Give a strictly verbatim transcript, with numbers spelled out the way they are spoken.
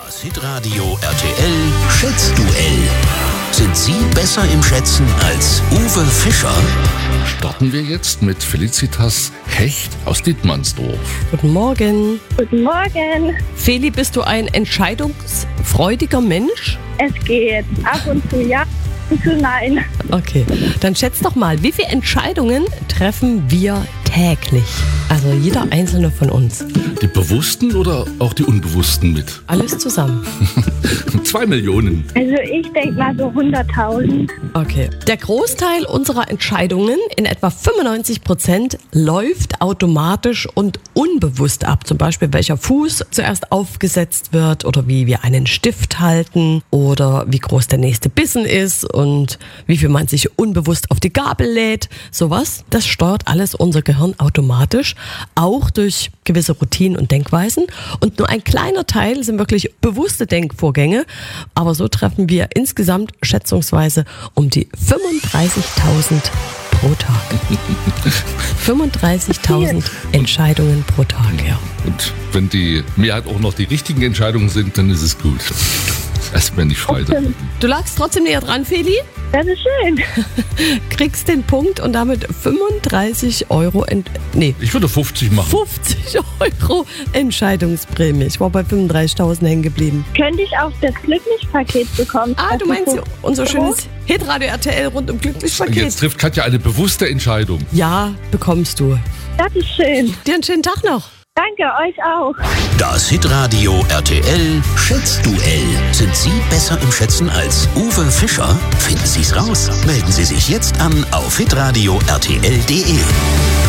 Das Hitradio R T L Schätzduell. Sind Sie besser im Schätzen als Uwe Fischer? Starten wir jetzt mit Felicitas Hecht aus Dittmannsdorf. Guten Morgen. Guten Morgen. Feli, bist du ein entscheidungsfreudiger Mensch? Es geht. Ab und zu ja, ab und zu nein. Okay, dann schätz doch mal, wie viele Entscheidungen treffen wir täglich? Also jeder einzelne von uns. Die bewussten oder auch die unbewussten mit? Alles zusammen. Zwei Millionen. Also ich denke mal so hunderttausend. Okay. Der Großteil unserer Entscheidungen, in etwa fünfundneunzig Prozent, läuft automatisch und unbewusst ab. Zum Beispiel, welcher Fuß zuerst aufgesetzt wird oder wie wir einen Stift halten oder wie groß der nächste Bissen ist und wie viel man sich unbewusst auf die Gabel lädt. Sowas, das steuert alles unser Gehirn automatisch, auch durch gewisse Routinen und Denkweisen. Und nur ein kleiner Teil sind wirklich bewusste Denkvorgänge. Aber so treffen wir insgesamt schätzungsweise um die fünfunddreißigtausend pro Tag. fünfunddreißigtausend Entscheidungen pro Tag, ja. Und wenn die Mehrheit auch noch die richtigen Entscheidungen sind, dann ist es gut. Erst wenn ich frei bin. Du lagst trotzdem näher dran, Feli. Das ist schön. Kriegst den Punkt und damit fünfunddreißig Euro, ent- nee, Ich würde fünfzig machen. fünfzig Euro Entscheidungsprämie. Ich war bei fünfunddreißigtausend hängen geblieben. Könnte ich auch das Glücklichpaket bekommen? Ah, du Also meinst so- unser schönes Hitradio R T L rund um Glücklichpaket? Jetzt trifft Katja eine bewusste Entscheidung. Ja, bekommst du. Das ist schön. Dir einen schönen Tag noch. Danke, euch auch. Das Hitradio R T L Schätzduell. Sind Sie besser im Schätzen als Uwe Fischer? Finden Sie es raus. Melden Sie sich jetzt an auf hitradio punkt r t l punkt d e.